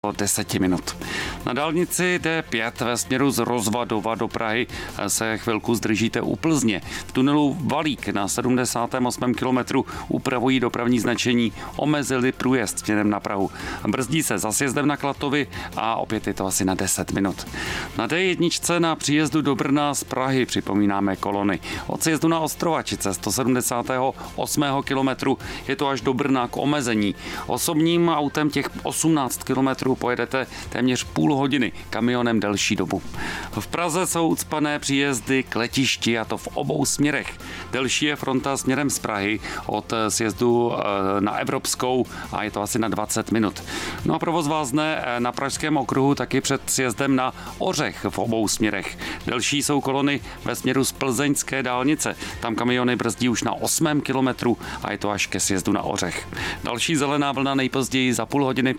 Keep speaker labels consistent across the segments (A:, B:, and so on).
A: 10 minut. Na dálnici D5 ve směru z Rozvadova do Prahy se chvilku zdržíte u Plzně. V tunelu Valík na 78. kilometru upravují dopravní značení, omezili průjezd směrem na Prahu. Brzdí se za sjezdem na Klatovy a opět je to asi na 10 minut. Na D1 na příjezdu do Brna z Prahy připomínáme kolony. Od sjezdu na Ostrovačice 178. kilometru je to až do Brna k omezení. Osobním autem těch 18 kilometrů pojedete téměř půl hodiny, kamionem delší dobu. V Praze jsou ucpané příjezdy k letišti, a to v obou směrech. Delší je fronta směrem z Prahy od sjezdu na Evropskou a je to asi na 20 minut. No a provoz vázne na Pražském okruhu taky před sjezdem na Ořech v obou směrech. Delší jsou kolony ve směru z plzeňské dálnice. Tam kamiony brzdí už na 8. kilometru a je to až ke sjezdu na Ořech. Další zelená vlna nejpozději za půl hodiny.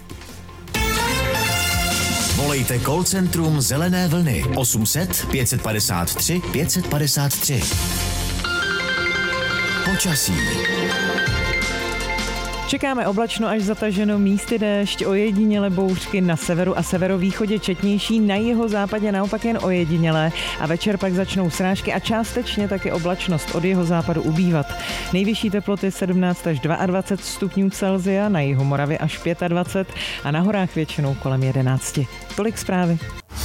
B: Volejte call centrum Zelené vlny 800 553 553. Počasí.
C: Čekáme oblačno až zataženo, místy déšť, ojedinělé bouřky na severu a severovýchodě, četnější, na jihozápadě naopak jen ojedinělé a večer pak začnou srážky a částečně taky oblačnost od jihozápadu ubývat. Nejvyšší teploty 17 až 22 stupňů Celsia, na jihu Moravy až 25 a na horách většinou kolem 11. Tolik zprávy.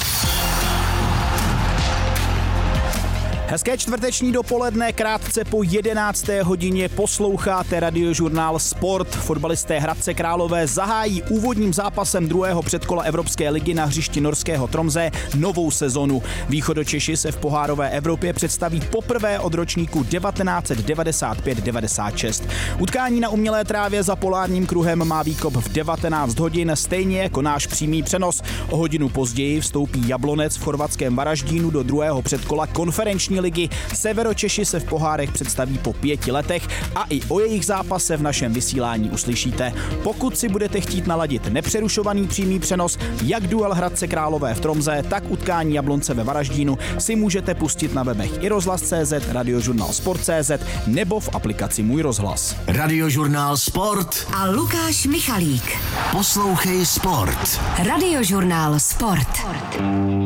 D: Hezké čtvrteční dopoledne, krátce po 11. hodině posloucháte Radiožurnál Sport. Fotbalisté Hradce Králové zahájí úvodním zápasem druhého předkola Evropské ligy na hřišti norského Tromsø novou sezonu. Východočeši se v pohárové Evropě představí poprvé od ročníku 1995-96. Utkání na umělé trávě za polárním kruhem má výkop v 19 hodin, stejně jako náš přímý přenos. O hodinu později vstoupí Jablonec v chorvatském Varaždínu do druhého předkola konferenční ligy. Severočeši se v pohárech představí po 5 letech a i o jejich zápase v našem vysílání uslyšíte. Pokud si budete chtít naladit nepřerušovaný přímý přenos, jak duel Hradce Králové v Tromsø, tak utkání Jablonce ve Varaždínu, si můžete pustit na webech iRozhlas.cz, Radiožurnál Sport.cz nebo v aplikaci Můj rozhlas.
B: Radiožurnál Sport
E: a Lukáš Michalík.
B: Poslouchej Sport.
E: Radiožurnál Sport.